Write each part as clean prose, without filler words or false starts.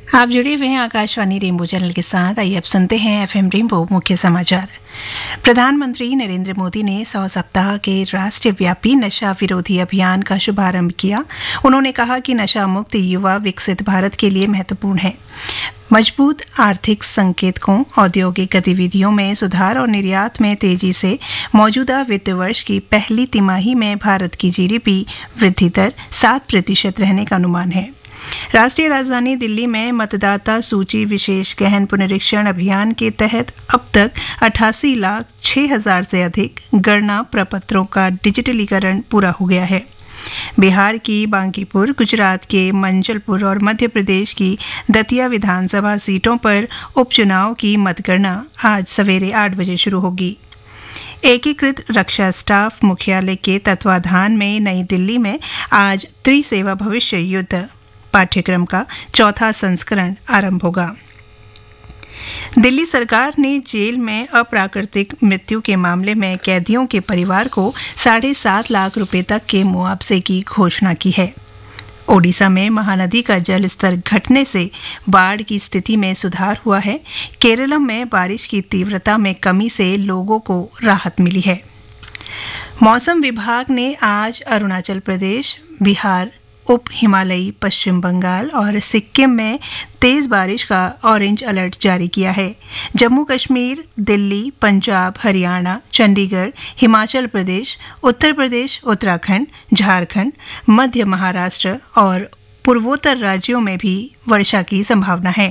आप जुड़े हुए हैं आकाशवाणी रेनबो चैनल के साथ। आइए अब सुनते हैं एफएम रेनबो मुख्य समाचार। प्रधानमंत्री नरेंद्र मोदी ने 100 सप्ताह के राष्ट्रव्यापी नशा विरोधी अभियान का शुभारंभ किया। उन्होंने कहा कि नशा मुक्त युवा विकसित भारत के लिए महत्वपूर्ण है। मजबूत आर्थिक संकेतकों, औद्योगिक गतिविधियों में सुधार और निर्यात में तेजी से मौजूदा वित्त वर्ष की पहली तिमाही में भारत की जीडीपी वृद्धि दर 7% रहने का अनुमान है। राष्ट्रीय राजधानी दिल्ली में मतदाता सूची विशेष गहन पुनरीक्षण अभियान के तहत अब तक 88,06,000 से अधिक गणना प्रपत्रों का डिजिटलीकरण पूरा हो गया है। बिहार की बांकीपुर, गुजरात के मंजलपुर और मध्य प्रदेश की दतिया विधानसभा सीटों पर उपचुनाव की मतगणना आज सवेरे 8 बजे शुरू होगी। एकीकृत रक्षा स्टाफ मुख्यालय के तत्वाधान में नई दिल्ली में आज त्रिसेवा भविष्य युद्ध पाठ्यक्रम का चौथा संस्करण आरंभ होगा। दिल्ली सरकार ने जेल में अप्राकृतिक मृत्यु के मामले में कैदियों के परिवार को 7.5 लाख रुपए तक के मुआवजे की घोषणा की है। ओडिशा में महानदी का जल स्तर घटने से बाढ़ की स्थिति में सुधार हुआ है। केरलम में बारिश की तीव्रता में कमी से लोगों को राहत मिली है। मौसम विभाग ने आज अरुणाचल प्रदेश, बिहार, उप हिमालयी पश्चिम बंगाल और सिक्किम में तेज बारिश का ऑरेंज अलर्ट जारी किया है। जम्मू कश्मीर, दिल्ली, पंजाब, हरियाणा, चंडीगढ़, हिमाचल प्रदेश, उत्तर प्रदेश, उत्तराखंड, झारखंड, मध्य महाराष्ट्र और पूर्वोत्तर राज्यों में भी वर्षा की संभावना है।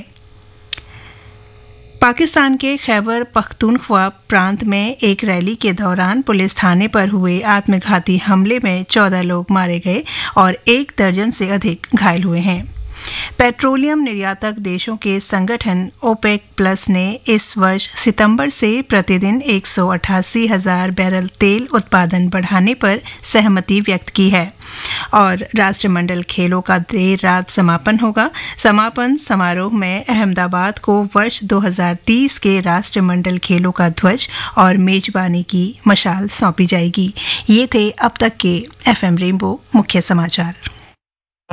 पाकिस्तान के खैबर पख्तूनख्वा प्रांत में एक रैली के दौरान पुलिस थाने पर हुए आत्मघाती हमले में 14 लोग मारे गए और 1 दर्जन से अधिक घायल हुए हैं। पेट्रोलियम निर्यातक देशों के संगठन ओपेक प्लस ने इस वर्ष सितंबर से प्रतिदिन 188,000 बैरल तेल उत्पादन बढ़ाने पर सहमति व्यक्त की है और राष्ट्रमंडल खेलों का देर रात समापन होगा। समापन समारोह में अहमदाबाद को वर्ष 2030 के राष्ट्रमंडल खेलों का ध्वज और मेजबानी की मशाल सौंपी जाएगी। ये थे अब तक के एफएम रेनबो मुख्य समाचार।